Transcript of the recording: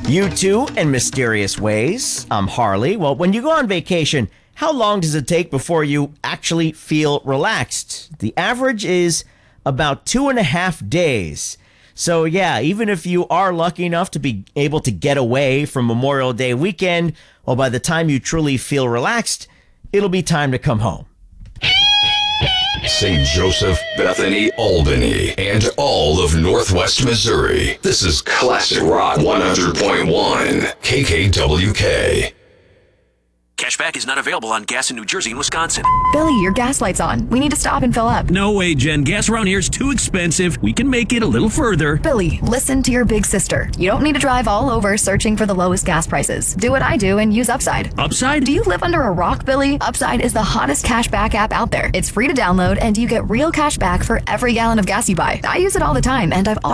You Too in Mysterious Ways. I'm Harley. Well, when you go on vacation, how long does it take before you actually feel relaxed? The average is about 2.5 days. So yeah, even if you are lucky enough to be able to get away from Memorial Day weekend, well, by the time you truly feel relaxed, it'll be time to come home. St. Joseph, Bethany, Albany, and all of Northwest Missouri. This is Classic Rock 100.1 KKWK. Cashback is not available on gas in New Jersey and Wisconsin. Billy, your gas light's on. We need to stop and fill up. No way, Jen. Gas around here is too expensive. We can make it a little further. Billy, listen to your big sister. You don't need to drive all over searching for the lowest gas prices. Do what I do and use Upside. Upside? Do you live under a rock, Billy? Upside is the hottest cashback app out there. It's free to download, and you get real cash back for every gallon of gas you buy. I use it all the time, and I've